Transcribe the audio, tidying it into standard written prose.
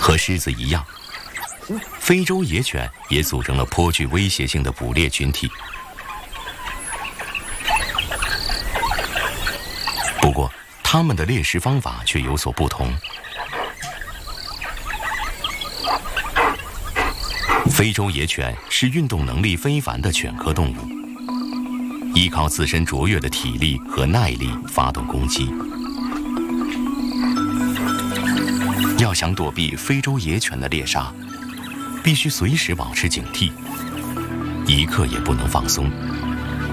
和狮子一样，非洲野犬也组成了颇具威胁性的捕猎群体。不过，它们的猎食方法却有所不同。非洲野犬是运动能力非凡的犬科动物，依靠自身卓越的体力和耐力发动攻击。要想躲避非洲野犬的猎杀，必须随时保持警惕，一刻也不能放松。